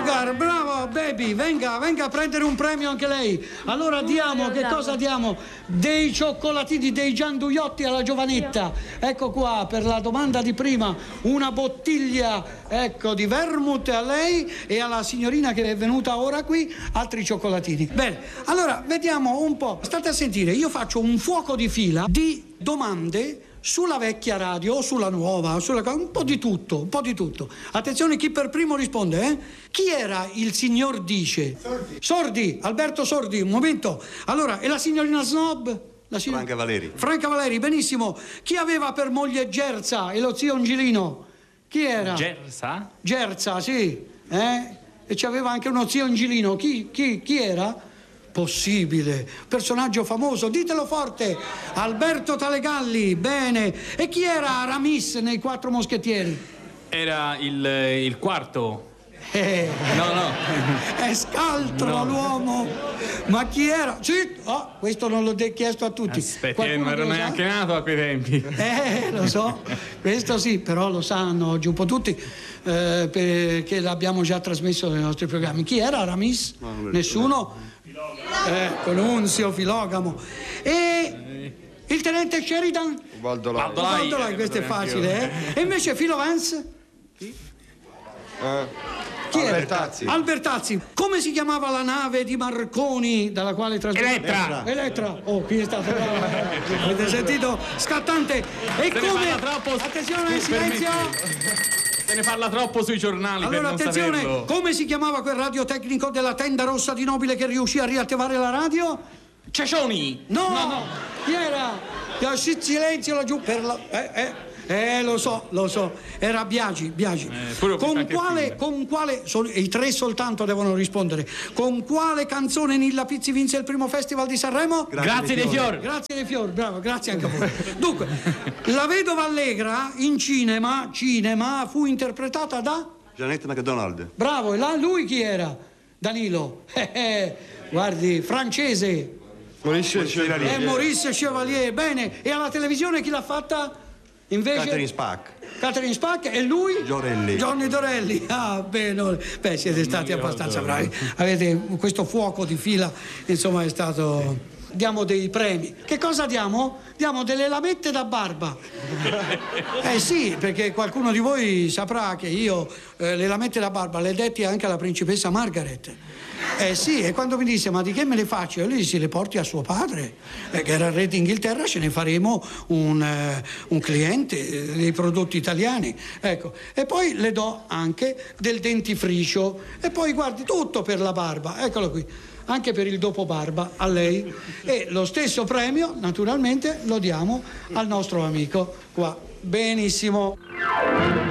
Sugar, bravo baby, venga a prendere un premio anche lei. Allora diamo, che cosa diamo? Dei cioccolatini, dei gianduiotti alla giovanetta. Ecco qua, per la domanda di prima, una bottiglia, ecco, di vermouth a lei, e alla signorina che è venuta ora qui altri cioccolatini. Bene, allora vediamo un po'. State a sentire, io faccio un fuoco di fila di domande sulla vecchia radio o sulla nuova, un po' di tutto. Attenzione, chi per primo risponde, eh? Chi era il signor Dice? Sordi, Alberto Sordi, un momento. Allora, e la signorina Snob? Franca Valeri, benissimo. Chi aveva per moglie Gerza e lo zio Angilino? Chi era? Gerza, sì. E c'aveva anche uno zio Angilino. Chi era? Possibile, personaggio famoso, ditelo forte. Alberto Talegalli, bene. E chi era Aramis nei Quattro Moschettieri? Era il quarto. No. È scaltro l'uomo. Ma chi era? Sì, questo non l'ho chiesto a tutti. Aspetti, non ero neanche nato a quei tempi. Lo so, questo sì, però lo sanno oggi un po' tutti, perché l'abbiamo già trasmesso nei nostri programmi. Chi era Aramis? Nessuno? Nunzio Filogamo. E il tenente Sheridan? Valdolai, questo è facile, E invece Philo Vance? Chi Albertazzi. Albertazzi. Come si chiamava la nave di Marconi dalla quale trasmetteva? Elettra. Oh, qui è stato bravo. Avete sentito? Scattante. E come? Attenzione, silenzio. Se ne parla troppo sui giornali. Allora, per non attenzione, saperlo. come si chiamava quel radiotecnico della tenda rossa di Nobile che riuscì a riattivare la radio? Cecioni. No. Chi era? Silenzio laggiù per la... Lo so, era Biagi. Con quale i tre soltanto devono rispondere. Con quale canzone Nilla Pizzi vinse il primo festival di Sanremo? Grazie dei fiori. Grazie dei fiori, bravo, grazie anche a voi. Dunque, la vedova Allegra in cinema fu interpretata da Jeanette MacDonald. Bravo, e là lui chi era? Danilo. Guardi, francese. Maurice Chevalier, bene. E alla televisione chi l'ha fatta? Invece Catherine Spack e lui? Johnny Dorelli. Bene. Beh, siete stati abbastanza bravi. Avete questo fuoco di fila, insomma, è stato... Diamo dei premi. Che cosa diamo? Diamo delle lamette da barba. Sì, perché qualcuno di voi saprà che io le lamette da barba le detti anche alla principessa Margaret. Sì, e quando mi disse ma di che me le faccio? Io gli dissi le porti a suo padre, che era il re d'Inghilterra, ce ne faremo un cliente dei prodotti italiani. Ecco, e poi le do anche del dentifricio e poi guardi tutto per la barba, eccolo qui. Anche per il dopo barba a lei, e lo stesso premio naturalmente lo diamo al nostro amico qua. Benissimo.